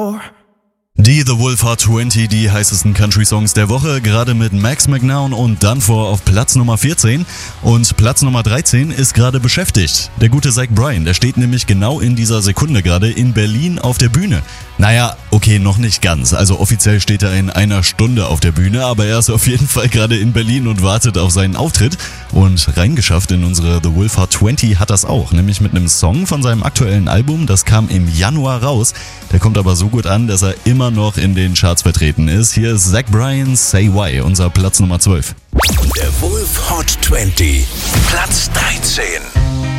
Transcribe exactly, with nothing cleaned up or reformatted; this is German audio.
Die The Wolf Hot zwanzig, die heißesten Country-Songs der Woche, gerade mit Max McNown und Dunfor auf Platz Nummer vierzehn. Und Platz Nummer dreizehn ist gerade beschäftigt. Der gute Zach Bryan, der steht nämlich genau in dieser Sekunde gerade in Berlin auf der Bühne. Naja, okay, noch nicht ganz. Also offiziell steht er in einer Stunde auf der Bühne, aber er ist auf jeden Fall gerade in Berlin und wartet auf seinen Auftritt. Und reingeschafft in unsere The Wolf Hot zwanzig hat das auch, nämlich mit einem Song von seinem aktuellen Album. Das kam im Januar raus. Der kommt aber so gut an, dass er immer noch in den Charts vertreten ist. Hier ist Zach Bryan, Say Why, unser Platz Nummer zwölf. Der Wolf Hot zwanzig, Platz dreizehn.